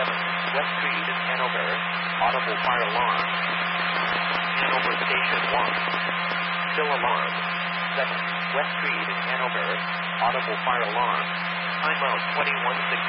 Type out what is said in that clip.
West Street in Hanover, audible fire alarm. Hanover Station 1, still alarm. 7, West Street in Hanover, audible fire alarm. Time out 21:16.